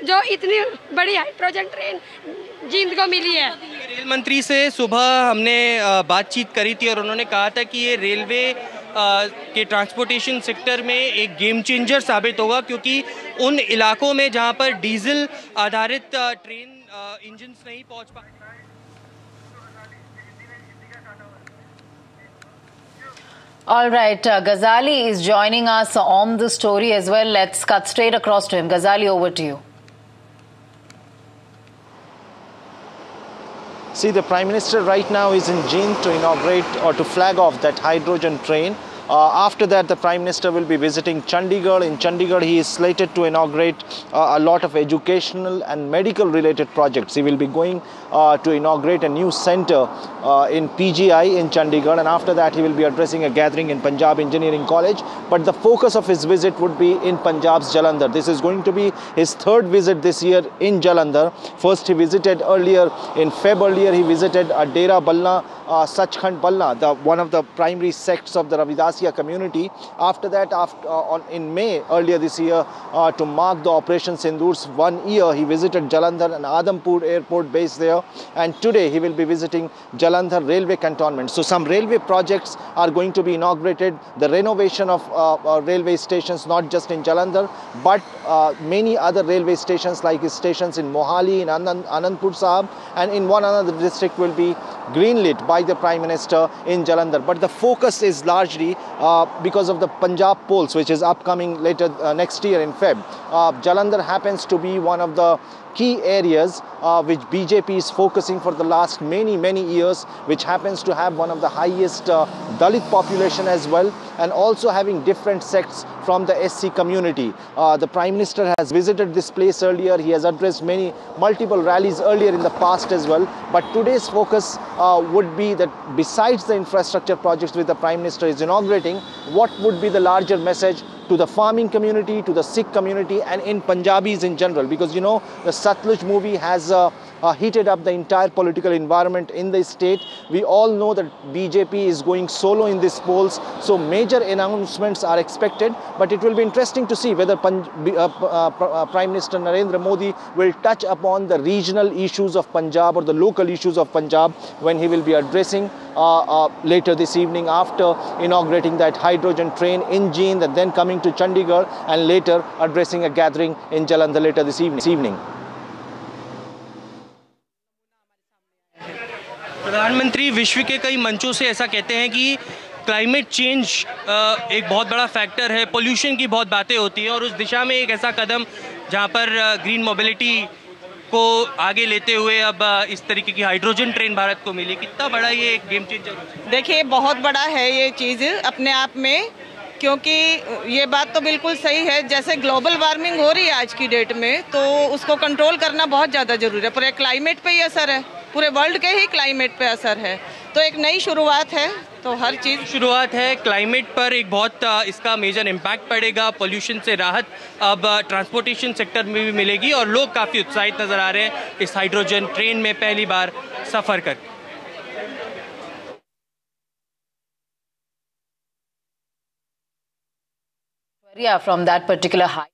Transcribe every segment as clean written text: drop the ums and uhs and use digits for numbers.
जो इतनी बड़ी हाइड्रोजन ट्रेन जींद को मिली है। रेल मंत्री से सुबह हमने बातचीत करी थी और उन्होंने कहा था कि ये रेलवे के ट्रांसपोर्टेशन सेक्टर में एक गेम चेंजर साबित होगा, क्योंकि उन इलाकों में जहां पर डीजल आधारित ट्रेन इंजन्स नहीं पहुंच पा। All right, Ghazali is joining us on the story as well. Let's cut straight across to him. Ghazali, over to you. See, the Prime Minister right now is in Jind to inaugurate or to flag off that hydrogen train. After that, the Prime Minister will be visiting Chandigarh. In Chandigarh, he is slated to inaugurate a lot of educational and medical related projects. He will be going to inaugurate a new center in PGI in Chandigarh, and after that he will be addressing a gathering in Punjab Engineering College. But the focus of his visit would be in Punjab's Jalandhar. This is going to be his third visit this year in Jalandhar. First he visited earlier in Feb earlier he visited Dera Balna, Sachkhand Balna, one of the primary sects of the Ravidasiya community. After that, in May earlier this year, to mark the Operation Sindur's 1 year, he visited Jalandhar and Adampur airport base there, and today he will be visiting Jalandhar railway cantonment. So some railway projects are going to be inaugurated, the renovation of railway stations, not just in Jalandhar, but many other railway stations like his stations in Mohali, in Anandpur Sahib, and in one another district will be greenlit by the Prime Minister in Jalandhar. But the focus is largely because of the Punjab polls, which is upcoming later next year in Feb. Jalandhar happens to be one of the key areas which BJP is focusing for the last many years, which happens to have one of the highest Dalit population as well, and also having different sects from the SC community. The Prime Minister has visited this place earlier. He has addressed multiple rallies earlier in the past as well. But today's focus would be that besides the infrastructure projects which the Prime Minister is inaugurating, what would be the larger message to the farming community, to the Sikh community, and in Punjabis in general, because you know the Satluj movie has heated up the entire political environment in the state. We all know that BJP is going solo in these polls, so major announcements are expected, but it will be interesting to see whether Prime Minister Narendra Modi will touch upon the regional issues of Punjab or the local issues of Punjab when he will be addressing later this evening after inaugurating that hydrogen train in Jind, and then coming to Chandigarh and later addressing a gathering in Jalandhar later this evening. प्रधानमंत्री विश्व के कई मंचों से ऐसा कहते हैं कि क्लाइमेट चेंज एक बहुत बड़ा फैक्टर है, पोल्यूशन की बहुत बातें होती हैं, और उस दिशा में एक ऐसा कदम जहां पर ग्रीन मोबिलिटी को आगे लेते हुए अब इस तरीके की हाइड्रोजन ट्रेन भारत को मिली। कितना बड़ा ये एक गेम चेंजर है? देखिए, बहुत बड़ा है ये चीज़ अपने आप में, क्योंकि ये बात तो बिल्कुल सही है, जैसे ग्लोबल वार्मिंग हो रही है आज की डेट में, तो उसको कंट्रोल करना बहुत ज़्यादा ज़रूरी है। पूरे क्लाइमेट पे ही असर है, पूरे वर्ल्ड के ही क्लाइमेट पे असर है, तो एक नई शुरुआत है, तो हर चीज़ शुरुआत है। क्लाइमेट पर एक बहुत इसका मेजर इम्पैक्ट पड़ेगा, पोल्यूशन से राहत अब ट्रांसपोर्टेशन सेक्टर में भी मिलेगी, और लोग काफ़ी उत्साहित नज़र आ रहे हैं इस हाइड्रोजन ट्रेन में पहली बार सफ़र करके। Yeah, from that particular high.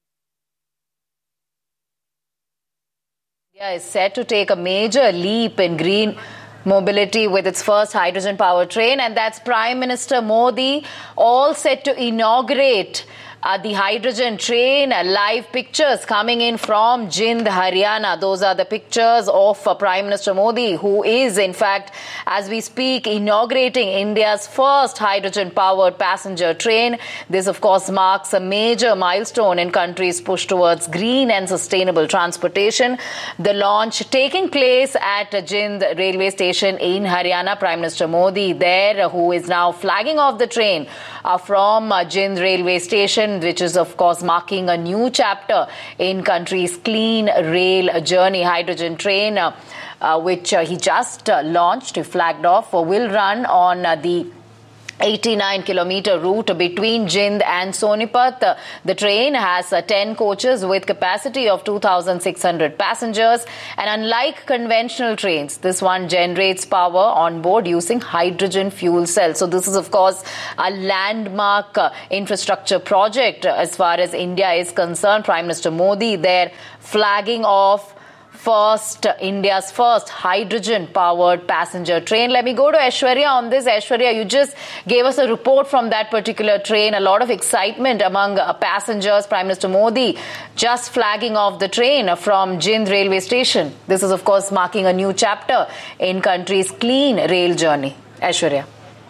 India is set to take a major leap in green mobility with its first hydrogen power train, and that's Prime Minister Modi all set to inaugurate the hydrogen train. Live pictures coming in from Jind, Haryana. Those are the pictures of Prime Minister Modi, who is in fact, as we speak, inaugurating India's first hydrogen powered passenger train. This of course marks a major milestone in country's push towards green and sustainable transportation. The launch taking place at Jind railway station in Haryana. Prime Minister Modi there, who is now flagging off the train from Jind railway station, which is of course marking a new chapter in country's clean rail journey. Hydrogen train, which he just launched, flagged off, will run on the 89-kilometer route between Jind and Sonipat. The train has 10 coaches with capacity of 2,600 passengers. And unlike conventional trains, this one generates power on board using hydrogen fuel cells. So this is, of course, a landmark infrastructure project as far as India is concerned. Prime Minister Modi there flagging off India's first hydrogen-powered passenger train. Let me go to Aishwarya on this. Aishwarya, you just gave us a report from that particular train. A lot of excitement among passengers. Prime Minister Modi just flagging off the train from Jind railway station. This is, of course, marking a new chapter in country's clean rail journey. Aishwarya.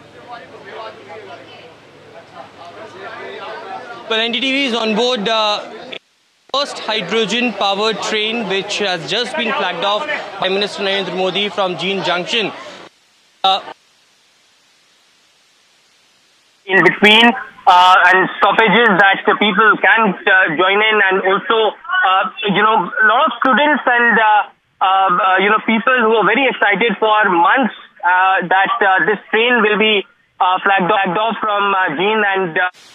Well, NDTV is on board first hydrogen-powered train, which has just been flagged off by Minister Narendra Modi from Jind Junction. In between and stoppages that the people can join in, and also, a lot of students and, people who are very excited for months that this train will be flagged off from Jind, and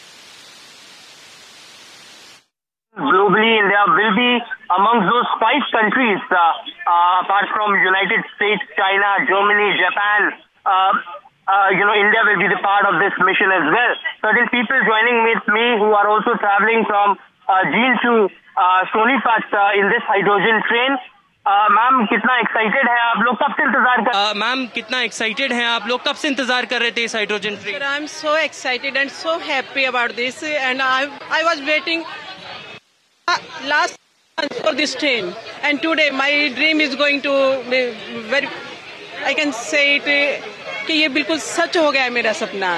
globally, India will be amongst those 5 countries, apart from United States, China, Germany, Japan. India will be the part of this mission as well. Certain people joining with me who are also traveling from Jind to Sonipat in this hydrogen train. Ma'am कितना excited है आप लोग, कब से इंतजार कर ma'am कितना excited हैं आप लोग, कब से इंतजार कर रहे थे इस hydrogen train? I am so excited and so happy about this and I was waiting last month for this train, and today my dream is going to be very, I can say it कि ये बिल्कुल सच हो गया है मेरा सपना।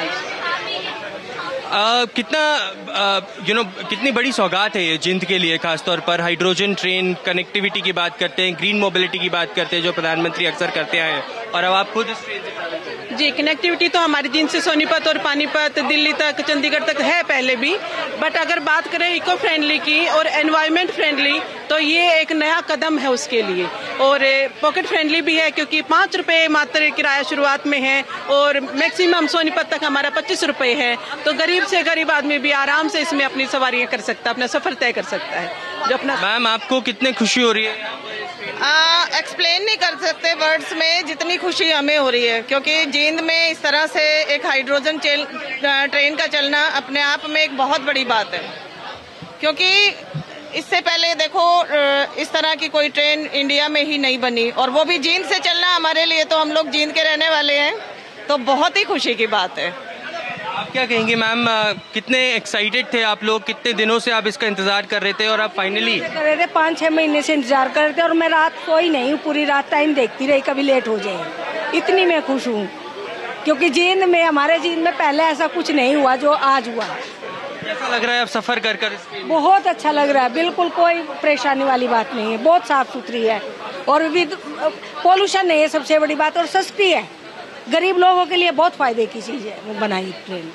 कितनी बड़ी सौगात है ये जिंद के लिए, खासतौर पर हाइड्रोजन ट्रेन, कनेक्टिविटी की बात करते हैं, ग्रीन मोबिलिटी की बात करते हैं, जो प्रधानमंत्री अक्सर करते आए हैं, और अब आप खुद इस ट्रेन से ट्रैवल कर रहे हैं। जी, कनेक्टिविटी तो हमारी जिंद से सोनीपत और पानीपत, दिल्ली तक, चंडीगढ़ तक है पहले भी, बट अगर बात करें इको फ्रेंडली की और एनवायरमेंट फ्रेंडली, तो ये एक नया कदम है उसके लिए, और पॉकेट फ्रेंडली भी है, क्योंकि 5 रुपए मात्र किराया शुरुआत में है, और मैक्सिमम सोनीपत तक हमारा 25 रुपए है, तो गरीब से गरीब आदमी भी आराम से इसमें अपनी सवारियां कर सकता है, अपना सफर तय कर सकता है। जो अपना मैम आपको कितने खुशी हो रही है? एक्सप्लेन नहीं कर सकते वर्ड्स में जितनी खुशी हमें हो रही है, क्योंकि जींद में इस तरह से एक हाइड्रोजन ट्रेन का चलना अपने आप में एक बहुत बड़ी बात है, क्योंकि इससे पहले देखो इस तरह की कोई ट्रेन इंडिया में ही नहीं बनी, और वो भी जींद से चलना हमारे लिए, तो हम लोग जींद के रहने वाले हैं, तो बहुत ही खुशी की बात है। आप क्या कहेंगे मैम, कितने एक्साइटेड थे आप लोग, कितने दिनों से आप इसका इंतजार कर रहे थे और आप फाइनली कर रहे थे? 5-6 महीने से इंतजार कर रहे थे, और मैं रात सोई नहीं हूँ, पूरी रात टाइम देखती रही कभी लेट हो जाए, इतनी मैं खुश हूँ, क्योंकि जींद में, हमारे जींद में पहले ऐसा कुछ नहीं हुआ जो आज हुआ। कैसा लग रहा है आप सफर कर कर? बहुत अच्छा लग रहा है, बिल्कुल कोई परेशानी वाली बात नहीं है, बहुत साफ सुथरी है, और विद पोल्यूशन नहीं है, सबसे बड़ी बात, और सस्ती है, गरीब लोगों के लिए बहुत फायदे की चीज है वो बनाई train.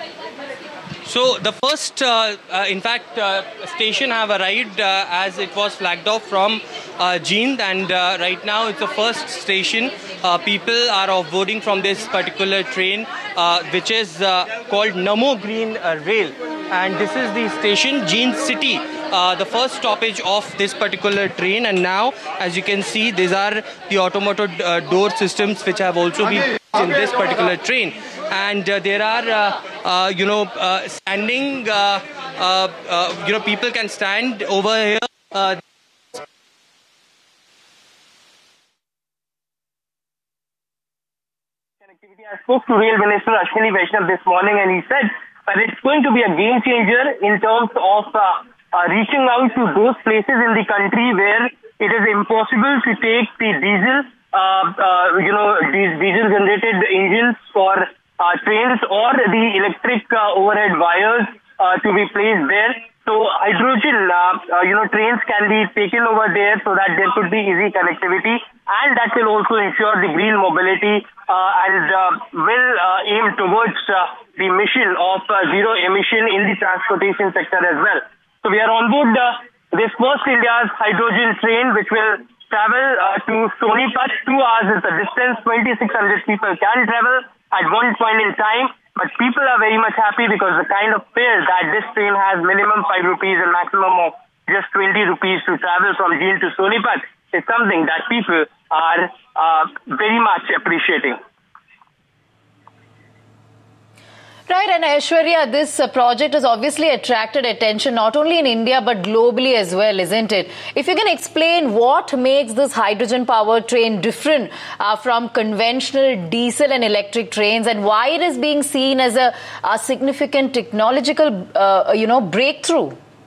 So the first, in fact, station have arrived as it was flagged off from Jind, and right now it's the first station. People are offboarding from this particular train, which is called Namo Green Rail, and this is the station Jind City. The first stoppage of this particular train, and now, as you can see, these are the automated door systems which have also been in this particular train, and there are standing people can stand over here. I spoke to Rail Minister Ashwini Vaishnav this morning, and he said that it's going to be a game changer in terms of reaching out to those places in the country where it is impossible to take the diesel, these diesel-generated engines for trains, or the electric overhead wires to be placed there. So hydrogen, trains can be taken over there so that there could be easy connectivity, and that will also ensure the green mobility and will aim towards the mission of zero emission in the transportation sector as well. So we are on board this first India's hydrogen train, which will travel to Sonipat. 2 hours is the distance. 2,600 people can travel at one point in time. But people are very much happy because the kind of fare that this train has, minimum 5 rupees and maximum of just 20 rupees to travel from Jind to Sonipat, is something that people are very much appreciating. Right, and Aishwarya, this project has obviously attracted attention not only in India but globally as well, isn't it? If you can explain what makes this hydrogen-powered train different from conventional diesel and electric trains, and why it is being seen as a significant technological, breakthrough.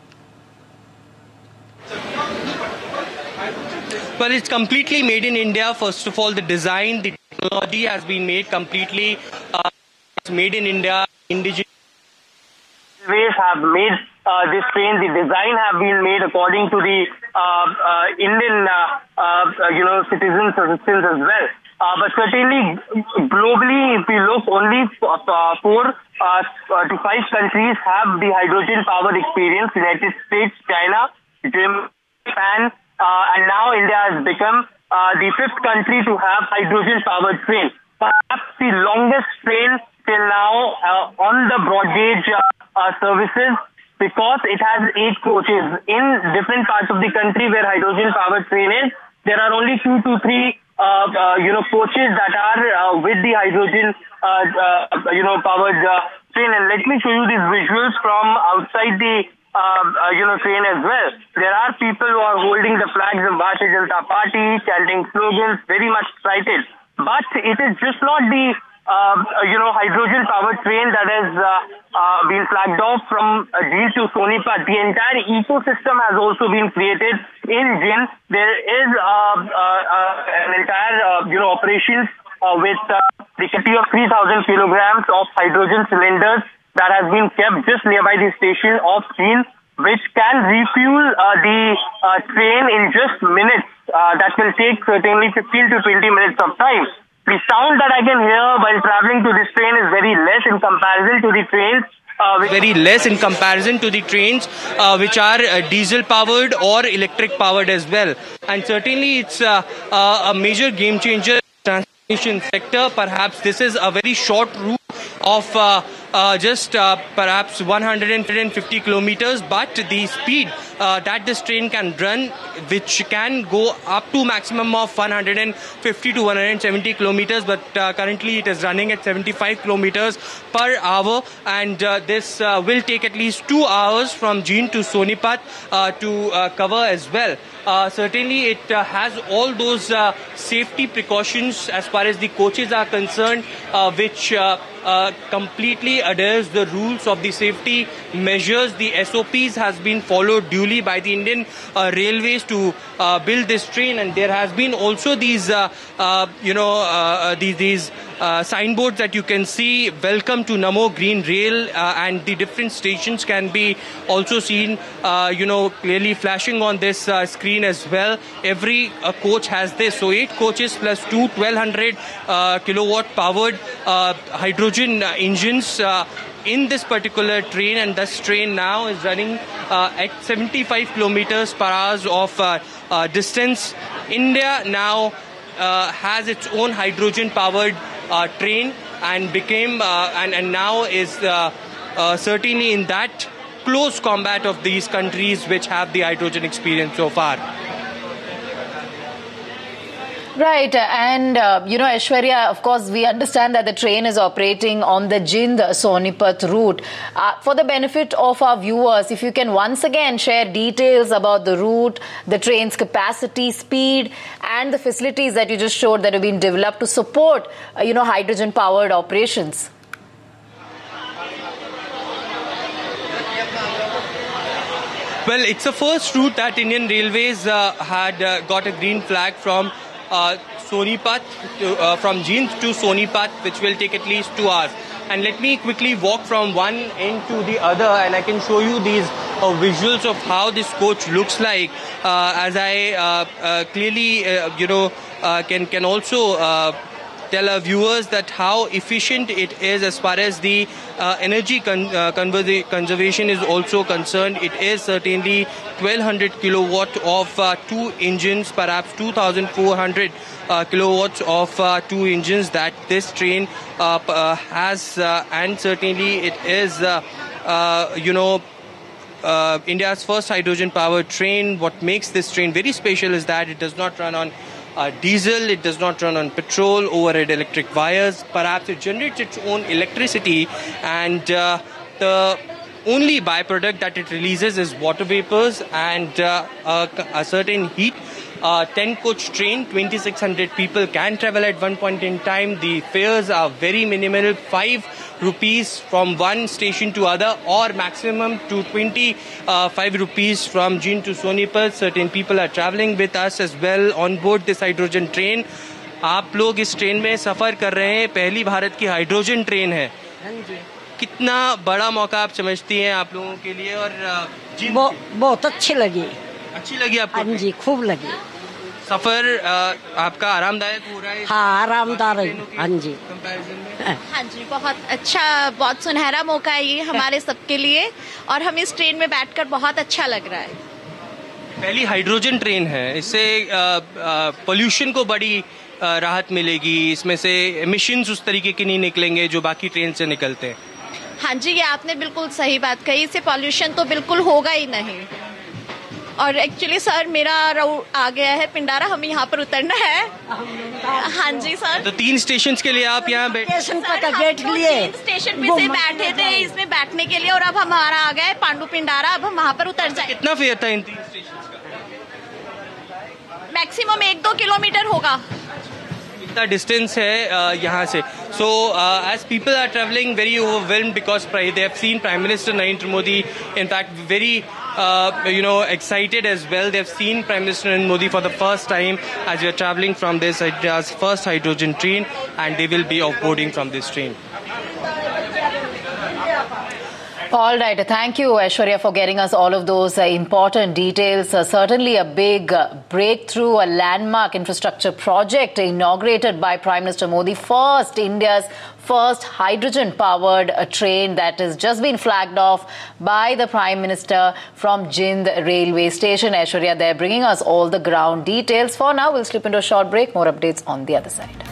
Well, it's completely made in India. First of all, the design, the technology has been made completely made in India. Indigenous Railways have made this train. The design have been made according to the Indian, citizens' assistance as well. But certainly, globally, if we look, only 4 to 5 countries have the hydrogen-powered experience: United States, China, Germany, Japan, and now India has become the 5th country to have hydrogen-powered train. Perhaps the longest train till now on the broad gauge services, because it has 8 coaches. In different parts of the country where hydrogen powered train is, there are only 2 to 3 coaches that are with the hydrogen powered train. And let me show you these visuals from outside the train as well. There are people who are holding the flags of Bharatiya Janata Party, chanting slogans, very much excited. But it is just not the hydrogen-powered train that has been flagged off from Jind to Sonipat. The entire ecosystem has also been created in Jind. There is an entire, operations with the capacity of 3,000 kilograms of hydrogen cylinders that has been kept just nearby the station of Jind, which can refuel the train in just minutes. That will take certainly 15 to 20 minutes of time. The sound that I can hear while traveling to this train is very less in comparison to the trains. Which are diesel powered or electric powered as well. And certainly it's a major game changer in the transportation sector. Perhaps this is a very short route of perhaps 150 kilometers, but the speed that this train can run, which can go up to maximum of 150 to 170 kilometers, but currently it is running at 75 kilometers per hour, and this will take at least 2 hours from Jind to Sonipat to cover as well. Certainly it has all those safety precautions as far as the coaches are concerned, which completely adheres the rules of the safety measures. The SOPs has been followed duly by the Indian Railways to build this train, and there has been also these signboards that you can see, welcome to Namo Green Rail, and the different stations can be also seen clearly flashing on this screen as well. Every coach has this, so 8 coaches plus 2 1200 kilowatt powered hydrogen engines in this particular train, and this train now is running at 75 kilometers per hour of distance. India now has its own hydrogen powered train and became and now is certainly in that close combat of these countries which have the hydrogen experience so far. Right, and Aishwarya, of course, we understand that the train is operating on the Jind-Sonipat route. For the benefit of our viewers, if you can once again share details about the route, the train's capacity, speed, and the facilities that you just showed that have been developed to support, hydrogen-powered operations. Well, it's the first route that Indian Railways had got a green flag from Sonipat, from Jind to Sonipat, which will take at least 2 hours. And let me quickly walk from one end to the other, and I can show you these visuals of how this coach looks like, as I clearly, can also tell our viewers that how efficient it is as far as the energy conservation is also concerned. It is certainly 1200 kilowatt of two engines, perhaps 2400 kilowatts of two engines that this train has, and certainly it is, India's first hydrogen-powered train. What makes this train very special is that it does not run on diesel, it does not run on petrol, overhead electric wires. Perhaps it generates its own electricity, and the only byproduct that it releases is water vapors and a certain heat. 10-coach train, 2,600 people can travel at one point in time. The fares are very minimal, 5 rupees from one station to other, or maximum to 25 rupees from Jind to Sonipat. Certain people are traveling with us as well on board this hydrogen train. आप लोग इस train में सफर कर रहे हैं, पहली भारत की hydrogen train है। कितना बड़ा मौका आप समझती हैं आप लोगों के लिए? और बहुत अच्छी लगी आपको? हाँ जी, खूब लगी। सफर आपका आरामदायक हो रहा है? हाँ, आरामदायक। हाँ जी, कंपैरिजन में? हाँ जी, बहुत अच्छा, बहुत सुनहरा मौका है ये हमारे सबके लिए, और हम इस ट्रेन में बैठकर बहुत अच्छा लग रहा है। पहली हाइड्रोजन ट्रेन है, इससे पोल्यूशन को बड़ी राहत मिलेगी, इसमें से एमिशंस उस तरीके के नहीं निकलेंगे जो बाकी ट्रेन से निकलते हैं। हाँ जी, ये आपने बिल्कुल सही बात कही, इससे पॉल्यूशन तो बिल्कुल होगा ही नहीं। और एक्चुअली सर मेरा राउट आ गया है पिंडारा, हमें यहाँ पर उतरना है। हाँ जी सर। तो 3 स्टेशन के लिए आप यहाँ स्टेशन पर गेट लिए 3 स्टेशन पे से बैठे थे इसमें बैठने के लिए, और अब हमारा आ गया है पांडु पिंडारा, अब हम वहाँ पर उतर जाए। कितना फेयर था इन 3 स्टेशन का? मैक्सिमम 1-2 किलोमीटर होगा। इतना डिस्टेंस है यहाँ से। So as people are traveling very overwhelmed because they have seen Prime Minister Narendra Modi, in fact, very excited as well. They have seen Prime Minister Narendra Modi for the first time as we are traveling from this India's first hydrogen train, and they will be offboarding from this train. All right. Thank you, Aishwarya, for getting us all of those important details. Certainly a big breakthrough, a landmark infrastructure project inaugurated by Prime Minister Modi. India's first hydrogen-powered train that has just been flagged off by the Prime Minister from Jind railway station. Aishwarya there bringing us all the ground details. For now, we'll slip into a short break. More updates on the other side.